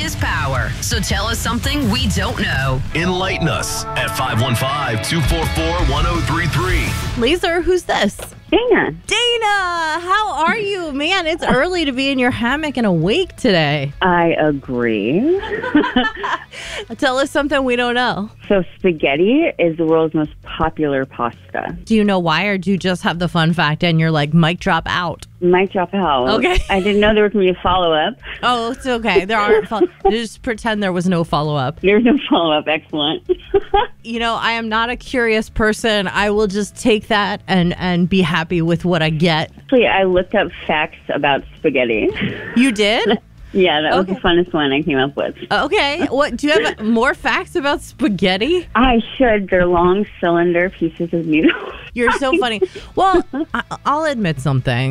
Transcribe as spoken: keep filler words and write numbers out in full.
is power. So tell us something we don't know. Enlighten us at five one five, two four four, one zero three three. Laser, who's this? Dana. Dana, how are you? Man, it's early to be in your hammock and awake today. I agree. Tell us something we don't know. So spaghetti is the world's most popular pasta. Do you know why, or do you just have the fun fact and you're like, mic drop out? Might drop out. Okay. I didn't know there was going to be a follow-up. Oh, it's okay. There aren't follow- Just pretend there was no follow-up. There's no follow-up. Excellent. You know, I am not a curious person. I will just take that and, and be happy with what I get. Actually, I looked up facts about spaghetti. You did? Yeah, that was Okay. the funnest one I came up with. Okay. What, do you have more facts about spaghetti? I should. They're long cylinder pieces of noodles. You're so funny. Well, I, I'll admit something.